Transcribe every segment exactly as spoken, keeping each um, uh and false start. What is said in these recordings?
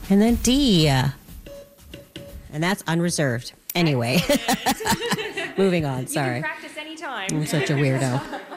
And then D. Uh, and that's unreserved. Anyway. Moving on, sorry. You can practice anytime. I'm such a weirdo.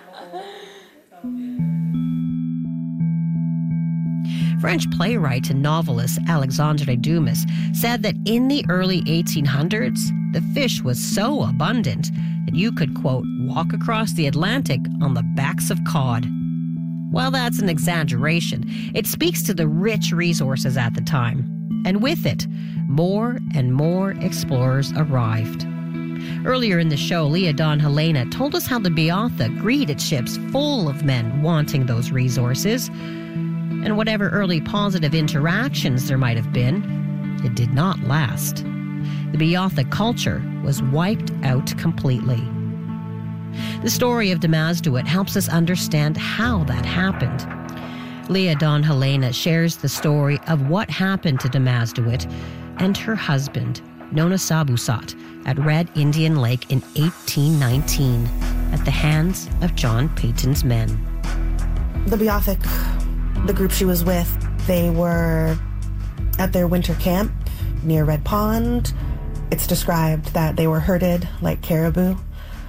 French playwright and novelist Alexandre Dumas said that in the early eighteen hundreds, the fish was so abundant that you could, quote, walk across the Atlantic on the backs of cod. While that's an exaggeration, it speaks to the rich resources at the time. And with it, more and more explorers arrived. Earlier in the show, Leah Dawn Helena told us how the Beothuk greeted ships full of men wanting those resources. And whatever early positive interactions there might have been, it did not last. The Beothuk culture was wiped out completely. The story of Damasduit helps us understand how that happened. Leah Dawn Helena shares the story of what happened to Damasduit and her husband, Nona Sabusat, at Red Indian Lake in eighteen nineteen at the hands of John Peyton's men. The Beothuk, the group she was with, they were at their winter camp near Red Pond. It's described that they were herded like caribou.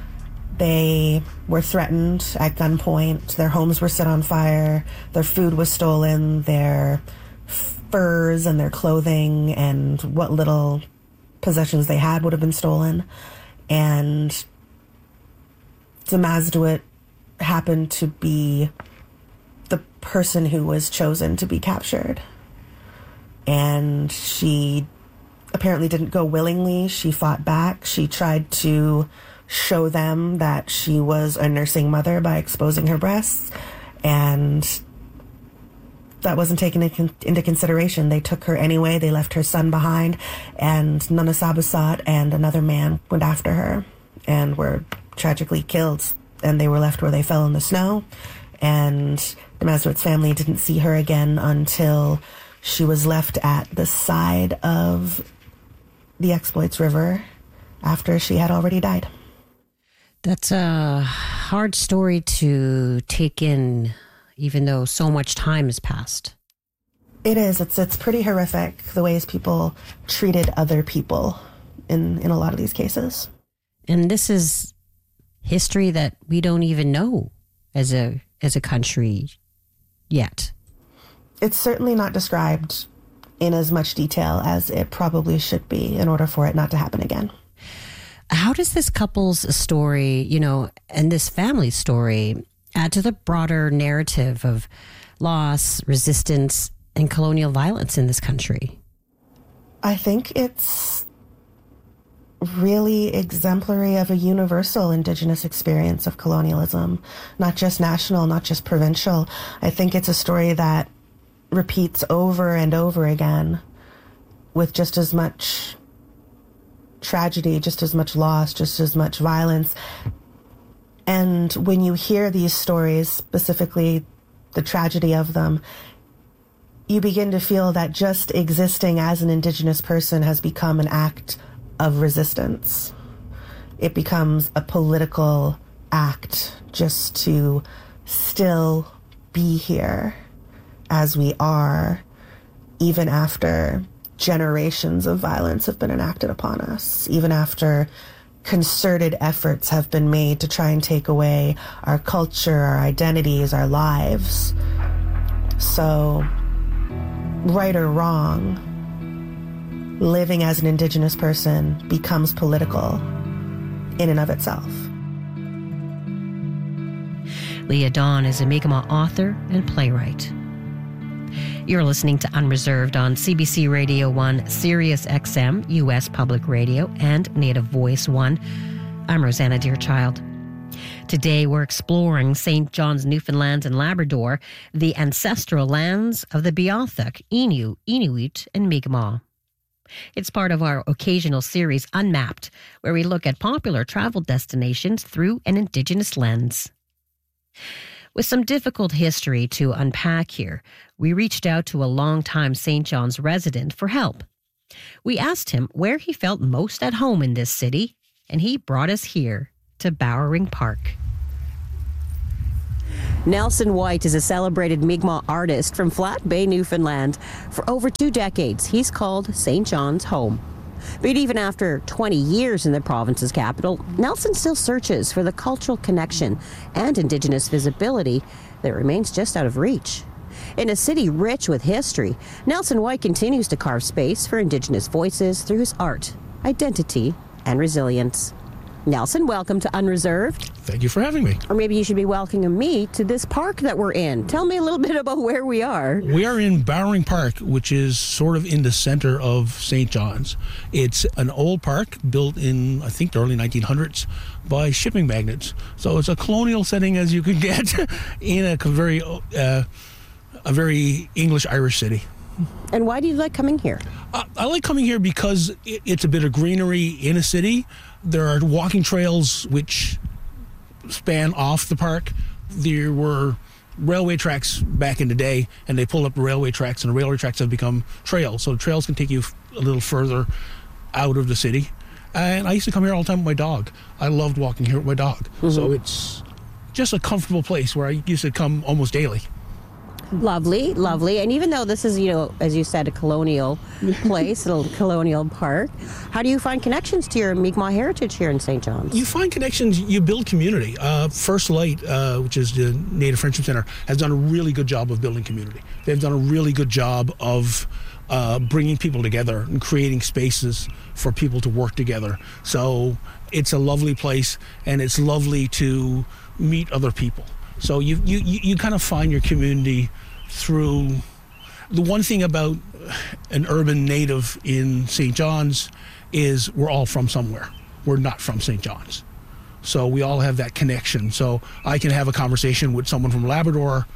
They were threatened at gunpoint. Their homes were set on fire. Their food was stolen. Their furs and their clothing and what little possessions they had would have been stolen. And Damasduit happened to be the person who was chosen to be captured. And she apparently didn't go willingly. She fought back. She tried to show them that she was a nursing mother by exposing her breasts, and that wasn't taken into consideration. They took her anyway. They left her son behind, and Nona Sabusat and another man went after her and were tragically killed, and they were left where they fell in the snow. And Damasduit's family didn't see her again until she was left at the side of the Exploits River after she had already died. That's a hard story to take in, even though so much time has passed. It is. It's it's pretty horrific, the ways people treated other people in, in a lot of these cases. And this is history that we don't even know as a as a country yet. It's certainly not described in as much detail as it probably should be in order for it not to happen again. How does this couple's story, you know, and this family's story add to the broader narrative of loss, resistance, and colonial violence in this country? I think it's really exemplary of a universal Indigenous experience of colonialism, not just national, not just provincial. I think it's a story that repeats over and over again with just as much tragedy, just as much loss, just as much violence. And when you hear these stories, specifically the tragedy of them, you begin to feel that just existing as an Indigenous person has become an act of resistance. It becomes a political act just to still be here as we are, even after generations of violence have been enacted upon us, even after concerted efforts have been made to try and take away our culture, our identities, our lives. So, right or wrong, living as an Indigenous person becomes political in and of itself. Leah Dawn is a Mi'kmaq author and playwright. You're listening to Unreserved on C B C Radio one, Sirius X M, U S Public Radio, and Native Voice one. I'm Rosanna Deerchild. Today we're exploring Saint John's, Newfoundland and Labrador, the ancestral lands of the Beothuk, Innu, Inuit, and Mi'kmaq. It's part of our occasional series Unmapped, where we look at popular travel destinations through an Indigenous lens. With some difficult history to unpack here, we reached out to a longtime Saint John's resident for help. We asked him where he felt most at home in this city, and he brought us here to Bowering Park. Nelson White is a celebrated Mi'kmaq artist from Flat Bay, Newfoundland. For over two decades, he's called Saint John's home. But even after twenty years in the province's capital, Nelson still searches for the cultural connection and Indigenous visibility that remains just out of reach. In a city rich with history, Nelson White continues to carve space for Indigenous voices through his art, identity, and resilience. Nelson, welcome to Unreserved. Thank you for having me. Or maybe you should be welcoming me to this park that we're in. Tell me a little bit about where we are. We are in Bowering Park, which is sort of in the center of Saint John's. It's an old park built in, I think, the early nineteen hundreds by shipping magnates. So it's a colonial setting as you could get in a very, uh, a very English-Irish city. And why do you like coming here? Uh, I like coming here because it, it's a bit of greenery in a city. There are walking trails which span off the park. There were railway tracks back in the day, and they pulled up the railway tracks, and the railway tracks have become trails. So the trails can take you a little further out of the city. And I used to come here all the time with my dog. I loved walking here with my dog. Mm-hmm. So it's just a comfortable place where I used to come almost daily. Lovely, lovely. And even though this is, you know, as you said, a colonial place, a little colonial park, how do you find connections to your Mi'kmaq heritage here in Saint John's? You find connections, you build community. Uh, First Light, uh, which is the Native Friendship Center, has done a really good job of building community. They've done a really good job of uh, bringing people together and creating spaces for people to work together. So it's a lovely place, and it's lovely to meet other people. So you, you, you kind of find your community through. The one thing about an urban native in Saint John's is we're all from somewhere. We're not from Saint John's. So we all have that connection. So I can have a conversation with someone from Labrador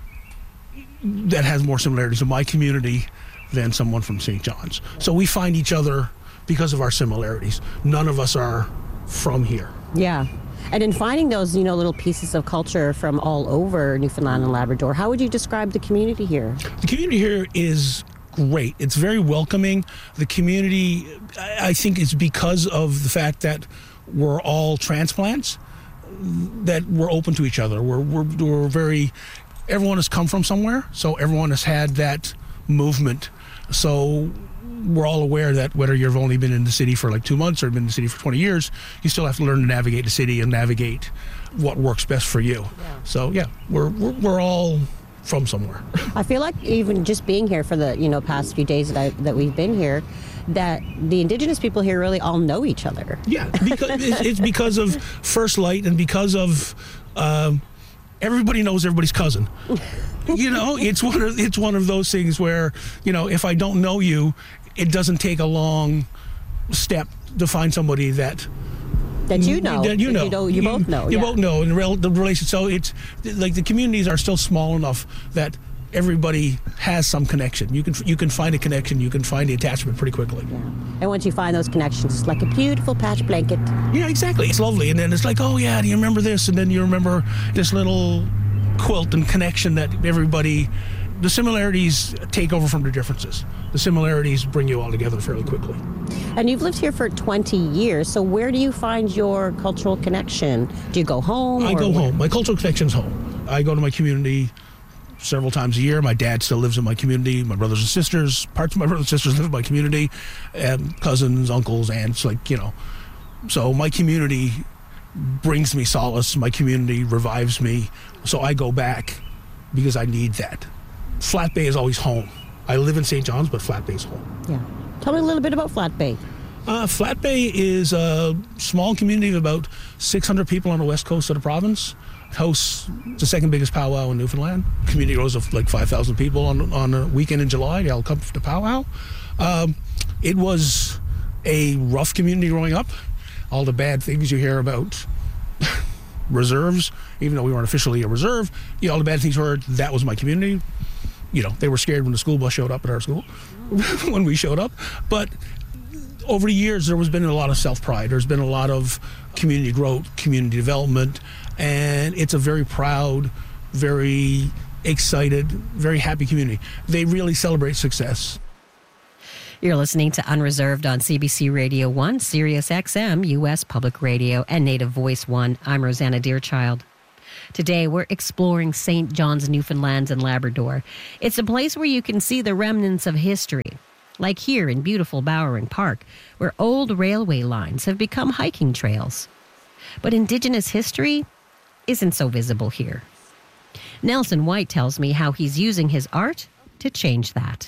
that has more similarities in my community than someone from Saint John's. So we find each other because of our similarities. None of us are from here. Yeah. And in finding those, you know, little pieces of culture from all over Newfoundland and Labrador, how would you describe the community here? The community here is great. It's very welcoming. The community, I think, is because of the fact that we're all transplants, that we're open to each other. We're, we're, we're very, everyone has come from somewhere, so everyone has had that movement. So we're all aware that whether you've only been in the city for like two months or been in the city for twenty years, you still have to learn to navigate the city and navigate what works best for you. Yeah. So yeah, we're, we're we're all from somewhere. I feel like even just being here for the you know past few days that I, that we've been here, that the Indigenous people here really all know each other. Yeah, because it's because of First Light and because of um, everybody knows everybody's cousin. You know, it's one of it's one of those things where, you know, if I don't know you, it doesn't take a long step to find somebody that that you know. That you know, you, know, you, you both know. You yeah. both know, and the relation. So it's like the communities are still small enough that everybody has some connection. You can you can find a connection. You can find the attachment pretty quickly. Yeah. And once you find those connections, it's like a beautiful patch blanket. Yeah, exactly. It's lovely, and then it's like, oh yeah, do you remember this? And then you remember this little quilt and connection that everybody. The similarities take over from the differences. The similarities bring you all together fairly quickly. And you've lived here for twenty years, so where do you find your cultural connection? Do you go home? I go where? home. My cultural connection's home. I go to my community several times a year. My dad still lives in my community. My brothers and sisters, parts of my brothers and sisters live in my community. And cousins, uncles, aunts, like, you know. So my community brings me solace. My community revives me. So I go back because I need that. Flat Bay is always home. I live in Saint John's, but Flat Bay is home. Yeah. Tell me a little bit about Flat Bay. Uh, Flat Bay is a small community of about six hundred people on the west coast of the province. It hosts the second biggest powwow in Newfoundland. Community grows of like five thousand people on, on a weekend in July. They all come to the powwow. Um, it was a rough community growing up. All the bad things you hear about reserves, even though we weren't officially a reserve, you know, all the bad things you heard, that was my community. You know, they were scared when the school bus showed up at our school, when we showed up. But over the years, there has been a lot of self-pride. There's been a lot of community growth, community development, and it's a very proud, very excited, very happy community. They really celebrate success. You're listening to Unreserved on C B C Radio one, Sirius X M, U S Public Radio, and Native Voice one. I'm Rosanna Deerchild. Today, we're exploring Saint John's, Newfoundland and Labrador. It's a place where you can see the remnants of history, like here in beautiful Bowering Park, where old railway lines have become hiking trails. But Indigenous history isn't so visible here. Nelson White tells me how he's using his art to change that.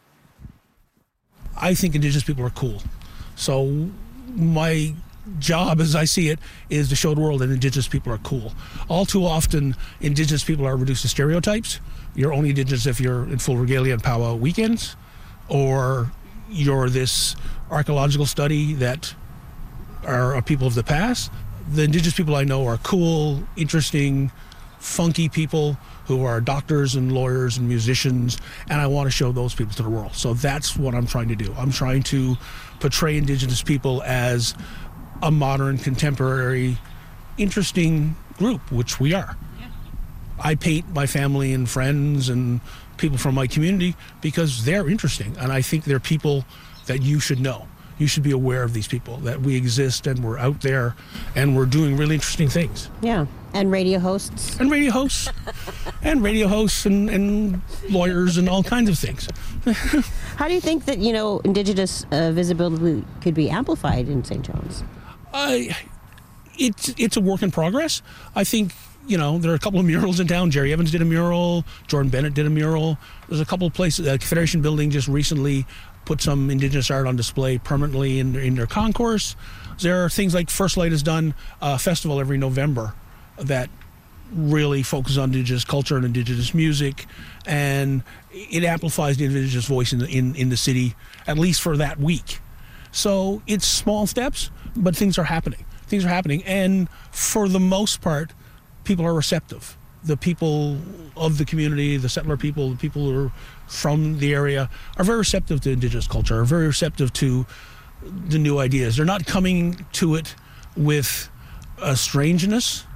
I think Indigenous people are cool. So my job, as I see it, is to show the world that Indigenous people are cool. All too often, Indigenous people are reduced to stereotypes. You're only Indigenous if you're in full regalia and powwow weekends, or you're this archaeological study that are a people of the past. The Indigenous people I know are cool, interesting, funky people who are doctors and lawyers and musicians, and I want to show those people to the world. So that's what I'm trying to do. I'm trying to portray Indigenous people as a modern, contemporary, interesting group, which we are. Yeah. I paint my family and friends and people from my community because they're interesting, and I think they're people that you should know. You should be aware of these people, that we exist and we're out there and we're doing really interesting things. Yeah, and radio hosts. And radio hosts. and radio hosts and, and lawyers and all kinds of things. How do you think that, you know, Indigenous uh, visibility could be amplified in Saint John's? I, it's, it's a work in progress. I think, you know, there are a couple of murals in town. Jerry Evans did a mural. Jordan Bennett did a mural. There's a couple of places. Uh, Confederation Building just recently put some Indigenous art on display permanently in, in their concourse. There are things like First Light has done a festival every November that really focuses on Indigenous culture and Indigenous music, and it amplifies the Indigenous voice in the, in, in the city, at least for that week. So it's small steps, but things are happening. Things are happening, and for the most part, people are receptive. The people of the community, the settler people, the people who are from the area are very receptive to Indigenous culture, are very receptive to the new ideas. They're not coming to it with a strangeness,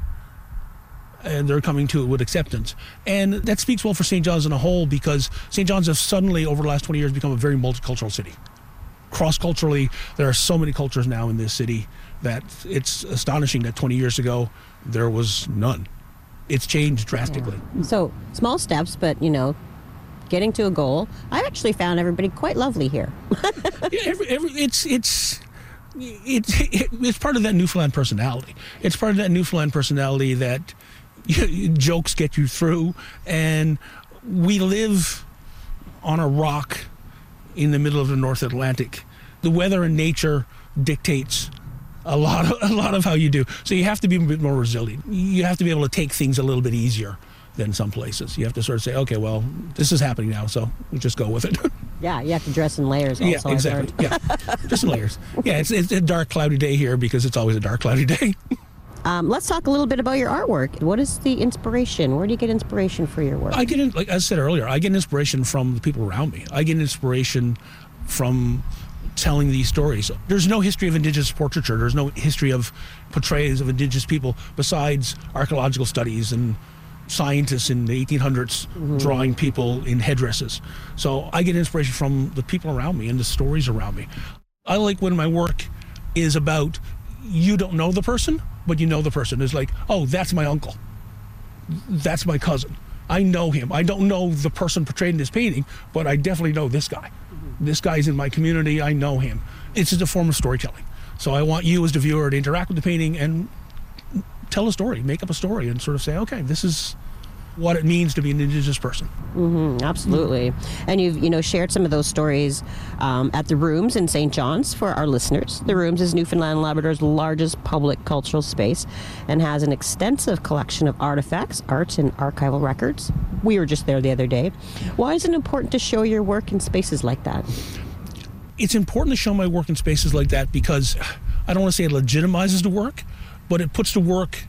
and they're coming to it with acceptance. And that speaks well for Saint John's in a whole, because Saint John's has suddenly, over the last twenty years, become a very multicultural city. Cross-culturally, there are so many cultures now in this city that it's astonishing that twenty years ago there was none. It's changed drastically. Yeah. So, small steps, but, you know, getting to a goal. I actually found everybody quite lovely here. yeah, every, every, it's it's it's it, it's part of that Newfoundland personality. It's part of that Newfoundland personality that you, jokes get you through, and we live on a rock in the middle of the North Atlantic. The weather and nature dictates a lot of a lot of how you do. So you have to be a bit more resilient. You have to be able to take things a little bit easier than some places. You have to sort of say, okay, well, this is happening now, so we just go with it. Yeah, you have to dress in layers also. Yeah, exactly. Yeah, just in layers. Yeah, it's, it's a dark, cloudy day here because it's always a dark, cloudy day. Um, let's talk a little bit about your artwork. What is the inspiration? Where do you get inspiration for your work? I get, in, like I said earlier, I get inspiration from the people around me. I get inspiration from telling these stories. There's no history of Indigenous portraiture. There's no history of portrayals of Indigenous people besides archaeological studies and scientists in the eighteen hundreds mm-hmm. drawing people in headdresses. So I get inspiration from the people around me and the stories around me. I like when my work is about, you don't know the person, but you know the person. It's like, oh, that's my uncle. That's my cousin. I know him. I don't know the person portrayed in this painting, but I definitely know this guy. This guy's in my community. I know him. It's just a form of storytelling. So I want you as the viewer to interact with the painting and tell a story, make up a story, and sort of say, okay, this is what it means to be an Indigenous person. Mm-hmm, absolutely. Mm-hmm. And you've, you know, shared some of those stories um, at the Rooms in Saint John's for our listeners. The Rooms is Newfoundland and Labrador's largest public cultural space and has an extensive collection of artifacts, art, and archival records. We were just there the other day. Why is it important to show your work in spaces like that? It's important to show my work in spaces like that because I don't want to say it legitimizes the work, but it puts the work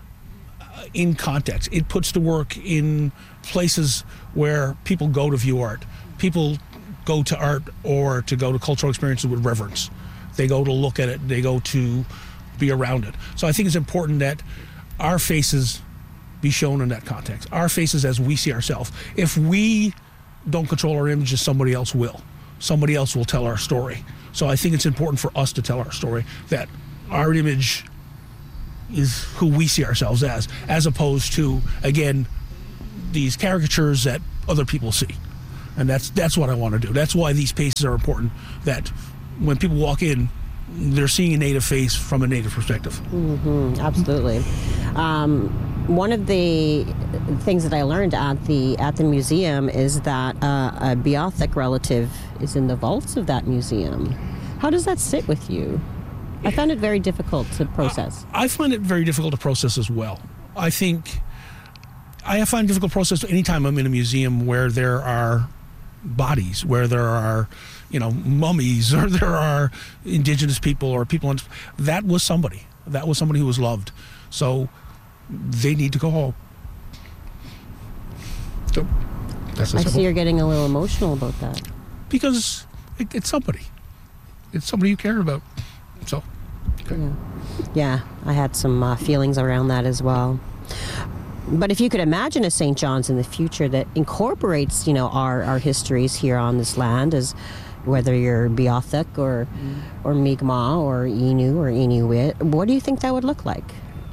in context. It puts the work in places where people go to view art. People go to art or to go to cultural experiences with reverence. They go to look at it. They go to be around it. So I think it's important that our faces be shown in that context. Our faces as we see ourselves. If we don't control our images, somebody else will. Somebody else will tell our story. So I think it's important for us to tell our story, that our image is who we see ourselves as, as opposed to, again, these caricatures that other people see. And that's that's what I want to do. That's why these spaces are important, that when people walk in, they're seeing a Native face from a Native perspective. Mm-hmm, absolutely. Um, one of the things that I learned at the at the museum is that uh, a Beothuk relative is in the vaults of that museum. How does that sit with you? I found it very difficult to process. I, I find it very difficult to process as well. I think I find it difficult to process anytime I'm in a museum where there are bodies, where there are, you know, mummies, or there are Indigenous people or people. That was somebody. That was somebody who was loved. So they need to go home. So that's I see you're getting a little emotional about that. Because it, it's somebody. It's somebody you care about. So, okay. Yeah, yeah, I had some uh, feelings around that as well. But if you could imagine a Saint John's in the future that incorporates, you know, our, our histories here on this land, as whether you're Beothuk or mm. or Mi'kmaq or Innu or Inuit, what do you think that would look like?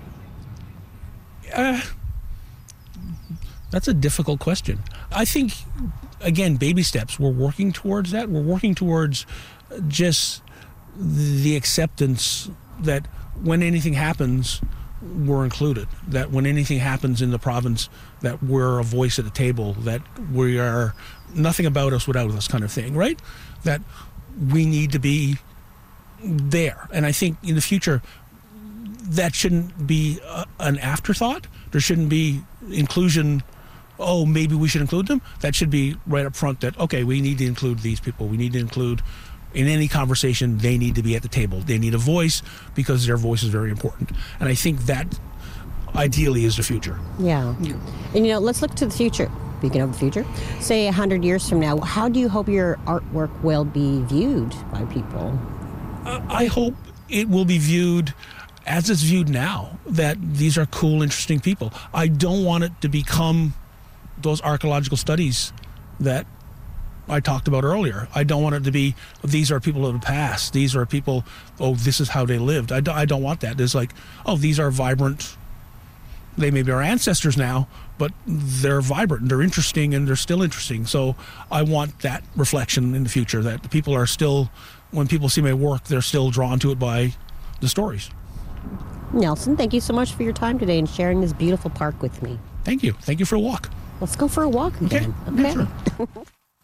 Uh, that's a difficult question. I think, again, baby steps. We're working towards that. We're working towards just the acceptance that when anything happens, we're included, that when anything happens in the province, that we're a voice at the table, that we are nothing about us without us kind of thing, right? That we need to be there. And I think in the future, that shouldn't be a, an afterthought. There shouldn't be inclusion, oh, maybe we should include them. That should be right up front that, okay, we need to include these people. We need to include, in any conversation, they need to be at the table. They need a voice because their voice is very important. And I think that ideally is the future. Yeah. yeah. And, you know, let's look to the future. Speaking of the future, say one hundred years from now, how do you hope your artwork will be viewed by people? Uh, I hope it will be viewed as it's viewed now, that these are cool, interesting people. I don't want it to become those archaeological studies that I talked about earlier. I don't want it to be, these are people of the past. These are people, oh, this is how they lived. I don't, I don't want that. There's like, oh, these are vibrant. They may be our ancestors now, but they're vibrant, they're interesting, and they're still interesting. So I want that reflection in the future, that the people are still, when people see my work, they're still drawn to it by the stories. Nelson, thank you so much for your time today and sharing this beautiful park with me. Thank you. Thank you for a walk. Let's go for a walk again. Okay. Okay. Yeah, sure.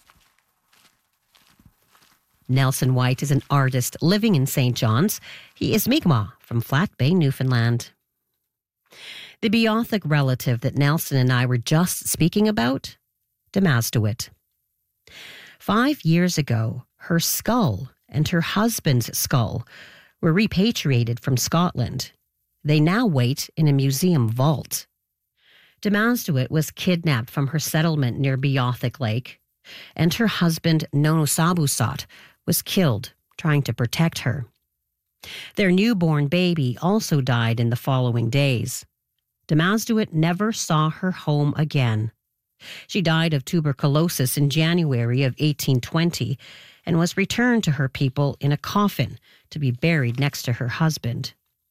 Nelson White is an artist living in Saint John's. He is Mi'kmaq from Flat Bay, Newfoundland. The Beothuk relative that Nelson and I were just speaking about, Damazdewit. Five years ago, her skull and her husband's skull were repatriated from Scotland. They now wait in a museum vault. Damazdewit was kidnapped from her settlement near Beothuk Lake, and her husband, Nonosabusat, was killed trying to protect her. Their newborn baby also died in the following days. Damazdewit never saw her home again. She died of tuberculosis in January of eighteen twenty and was returned to her people in a coffin to be buried next to her husband.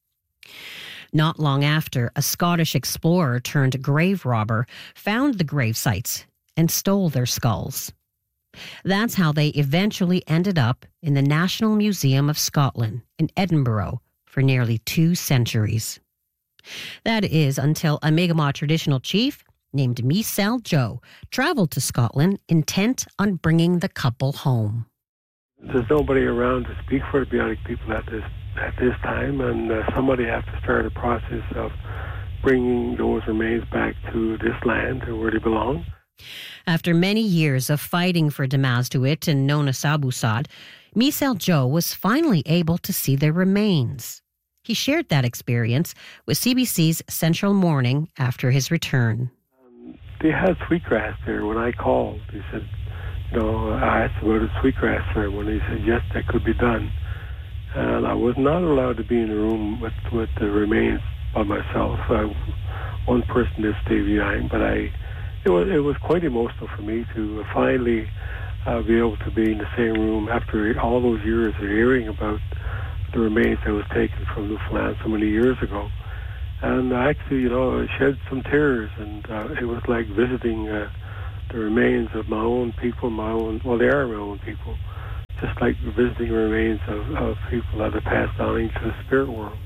Not long after, a Scottish explorer turned grave robber found the grave sites and stole their skulls. That's how they eventually ended up in the National Museum of Scotland in Edinburgh for nearly two centuries. That is until a Mi'kmaq traditional chief named Misel Joe traveled to Scotland intent on bringing the couple home. There's nobody around to speak for the Beothuk people at this at this time, and uh, somebody has to start a process of bringing those remains back to this land, to where they belong. After many years of fighting for Damazdewit and Nonosabusat, Misel Joe was finally able to see their remains. He shared that experience with C B C's Central Morning after his return. Um, they had sweetgrass there when I called. He said, you know, I asked about a sweetgrass there when he said, yes, that could be done. And I was not allowed to be in the room with, with the remains by myself. I, one person did stay behind, but I, it was it was quite emotional for me to finally uh, be able to be in the same room after all those years of hearing about the remains that was taken from Newfoundland so many years ago, And I actually, you know, shed some tears, and uh, it was like visiting uh, the remains of my own people, my own, well, they are my own people, just like visiting the remains of, of people that have passed on into the spirit world.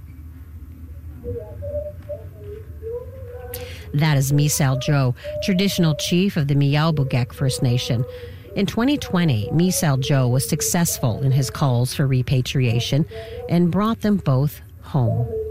That is Misal Joe, traditional chief of the Miyaubugek First Nation. In twenty twenty, Misal Joe was successful in his calls for repatriation and brought them both home.